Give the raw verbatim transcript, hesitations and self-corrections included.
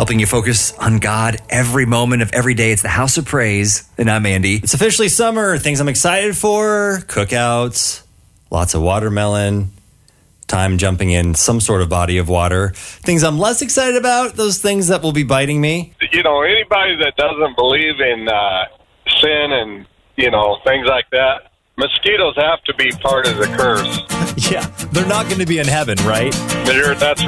helping you focus on God every moment of every day. It's the House of Praise, and I'm Andy. It's officially summer. Things I'm excited for: cookouts, lots of watermelon, time jumping in some sort of body of water. Things I'm less excited about, those things that will be biting me. You know, anybody that doesn't believe in uh, sin and, you know, things like that, mosquitoes have to be part of the curse. Yeah, they're not going to be in heaven, right? They're, that's